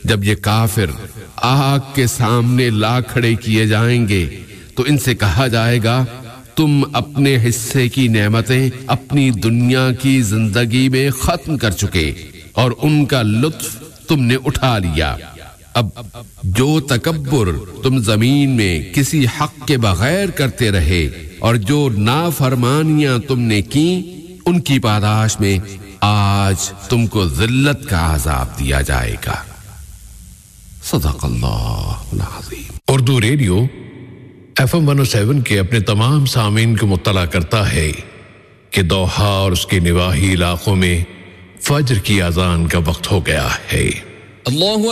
जब ये काफिर आग के सामने ला खड़े किए जाएंगे तो इनसे कहा जाएगा, तुम अपने हिस्से की नेमतें अपनी दुनिया की जिंदगी में खत्म कर चुके और उनका लुत्फ तुमने उठा लिया। अब जो तकब्बुर तुम जमीन में किसी हक के बगैर करते रहे और जो नाफरमानियां तुमने की, उनकी पादाश में आज तुमको जिल्लत का अजाब दिया जाएगा। सदक़ल्लाहुल अज़ीम। उर्दू रेडियो FM 107 के अपने तमाम सामीन को मुत्तला करता है कि दोहा और उसके निवाही इलाकों में फज्र की अजान का वक्त हो गया है। अल्लाहु